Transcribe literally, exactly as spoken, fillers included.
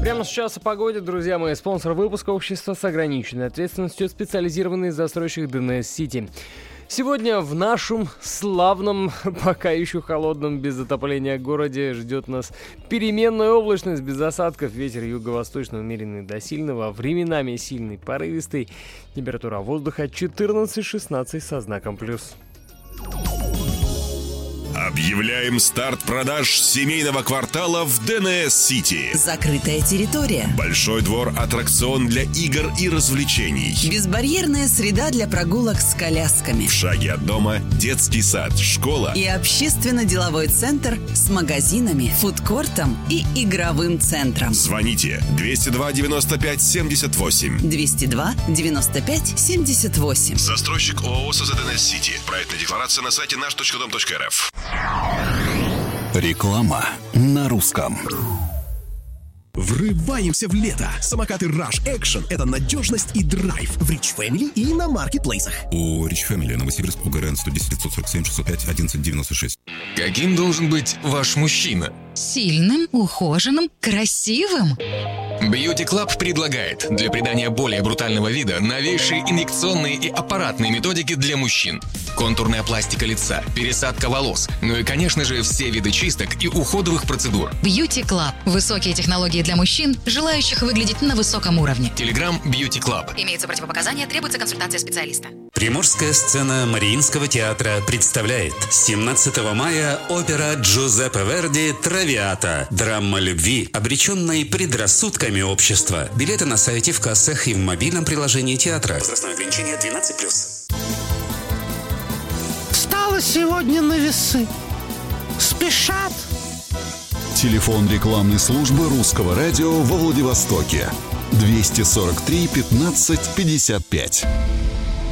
Прямо сейчас о погоде, друзья мои. Спонсор выпуска — общество с ограниченной ответственностью, специализированный застройщик ДНС Сити. Сегодня в нашем славном, пока еще холодном, без отопления городе ждет нас переменная облачность, без осадков, ветер юго-восточный умеренный до сильного, временами сильный, порывистый, температура воздуха четырнадцать-шестнадцать со знаком плюс. Объявляем старт продаж семейного квартала в ДНС Сити. Закрытая территория. Большой двор, аттракцион для игр и развлечений. Безбарьерная среда для прогулок с колясками. В шаге от дома детский сад, школа и общественно-деловой центр с магазинами, фудкортом и игровым центром. Звоните двести два девяносто пять семьдесят восемь. двести два девяносто пять семьдесят восемь. Застройщик ООО СЗДНС Сити. Проектная декларация на сайте наш точка дом точка эр эф. Реклама на русском. Врываемся в лето. Самокаты Rush Action – это надежность и драйв в Rich Family и на маркетплейсах. У Rich Family, Новосибирск, УГРН сто десять девятьсот сорок семь шестьсот пять одиннадцать девяносто шесть. Каким должен быть ваш мужчина? Сильным, ухоженным, красивым. Beauty Club предлагает для придания более брутального вида новейшие инъекционные и аппаратные методики для мужчин. Контурная пластика лица, пересадка волос, ну и, конечно же, все виды чисток и уходовых процедур. Beauty Club. Высокие технологии для мужчин, желающих выглядеть на высоком уровне. Телеграм Beauty Club. Имеются противопоказания, требуется консультация специалиста. Приморская сцена Мариинского театра представляет семнадцатого мая опера Джузеппе Верди «Травиата». Драма любви, обреченной предрассудками общества. Билеты на сайте, в кассах и в мобильном приложении театра. Возрастное ограничение двенадцать плюс. Встала сегодня на весы. Спешат. Телефон рекламной службы русского радио во Владивостоке. двести сорок три пятнадцать пятьдесят пять.